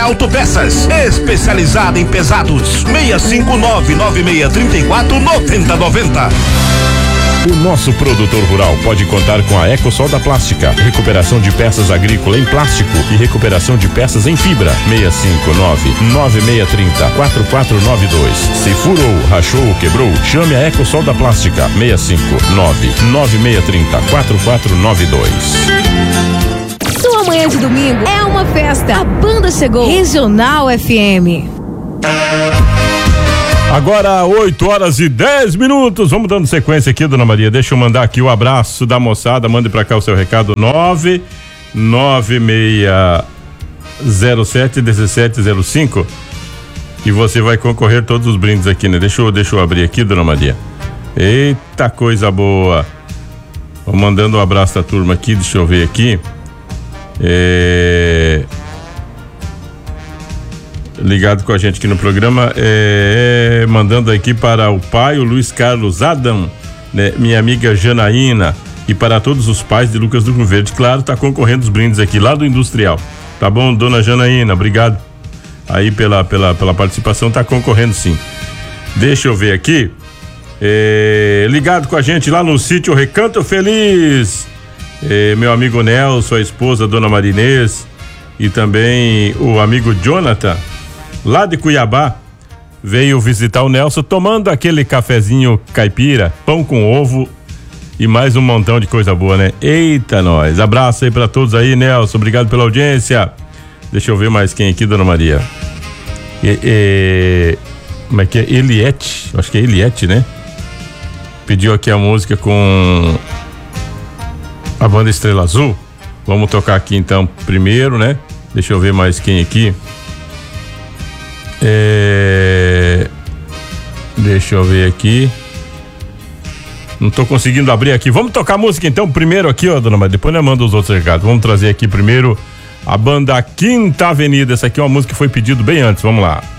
Autopeças, especializada em pesados. 659-9634-9090. O nosso produtor rural pode contar com a Ecosol da Plástica, recuperação de peças agrícolas em plástico e recuperação de peças em fibra. 659-9630-4492. Se furou, rachou ou quebrou, chame a Ecosol da Plástica. 659-9630-4492. Sua manhã de domingo é uma festa. A banda chegou. Regional FM. Agora 8h10. Vamos dando sequência aqui, dona Maria. Deixa eu mandar aqui o abraço da moçada. Mande pra cá o seu recado. 99607-1705. E você vai concorrer todos os brindes aqui, né? Deixa eu abrir aqui, dona Maria. Eita, coisa boa. Vou mandando um abraço da turma aqui. Deixa eu ver aqui. Ligado com a gente aqui no programa, mandando aqui para o pai, o Luiz Carlos Adam, né, minha amiga Janaína, e para todos os pais de Lucas do Rio Verde. Claro, tá concorrendo os brindes aqui lá do Industrial. Tá bom, dona Janaína? Obrigado aí pela participação, tá concorrendo sim. Deixa eu ver aqui, ligado com a gente lá no sítio Recanto Feliz, meu amigo Nelson, a esposa dona Marinês e também o amigo Jonathan, lá de Cuiabá, veio visitar o Nelson tomando aquele cafezinho caipira, pão com ovo e mais um montão de coisa boa, né? Eita, nós. Abraço aí pra todos aí, Nelson. Obrigado pela audiência. Deixa eu ver mais quem aqui, dona Maria. Como é que é? Eliette. Acho que é Eliette, né? Pediu aqui a música com a banda Estrela Azul. Vamos tocar aqui então primeiro, né? Deixa eu ver mais quem aqui. Deixa eu ver aqui. Não tô conseguindo abrir aqui. Vamos tocar a música então primeiro aqui, ó, dona Maria. Depois nós manda os outros recados. Vamos trazer aqui primeiro a banda Quinta Avenida. Essa aqui é uma música que foi pedida bem antes. Vamos lá.